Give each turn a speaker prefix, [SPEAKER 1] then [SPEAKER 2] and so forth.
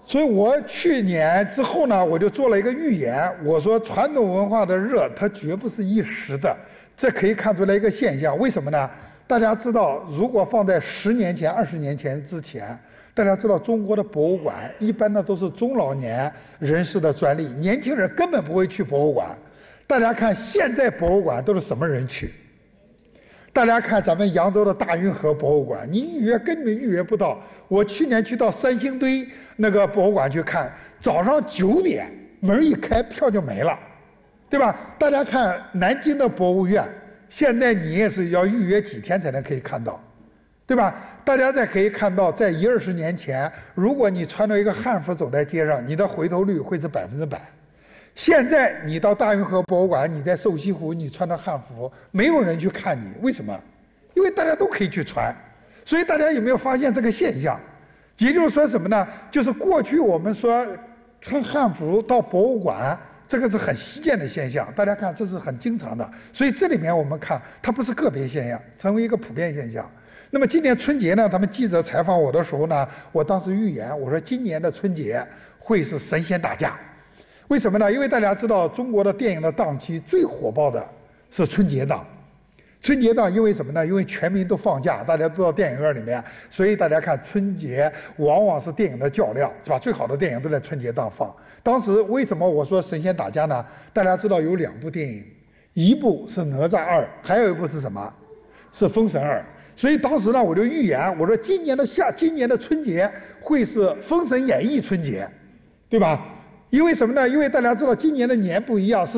[SPEAKER 1] 所以我去年之后呢，我就做了一个预言，我说传统文化的热，它绝不是一时的，这可以看出来一个现象。为什么呢？大家知道，如果放在10年前、20年前之前，大家知道中国的博物馆一般呢都是中老年人士的专利，年轻人根本不会去博物馆。大家看现在博物馆都是什么人去？大家看咱们扬州的大运河博物馆，你预约根本预约不到。我去年去到三星堆那个博物馆去看，早上9点门一开，票就没了，对吧？大家看南京的博物院，现在你也是要预约几天才能可以看到，对吧？大家再可以看到，在20年前，如果你穿着一个汉服走在街上，你的回头率会是100%。现在你到大运河博物馆，你在瘦西湖，你穿着汉服，没有人去看你，为什么？因为大家都可以去穿。所以大家有没有发现这个现象？也就是说什么呢？就是过去我们说穿汉服到博物馆，这个是很稀见的现象。大家看，这是很经常的。所以这里面我们看，它不是个别现象，成为一个普遍现象。那么今年春节呢，他们记者采访我的时候呢，我当时预言，我说今年的春节会是神仙打架。为什么呢？因为大家知道，中国的电影的档期最火爆的是春节档。春节档因为什么呢？因为全民都放假，大家都到电影院里面，所以大家看春节往往是电影的较量，是吧？最好的电影都在春节档放。当时为什么我说神仙打架呢？大家知道有2部电影，一部是哪吒2，还有一部是什么？是封神2。所以当时呢，我就预言，我说今年的春节会是封神演义春节，对吧？因为什么呢？因为大家知道今年的年不一样，是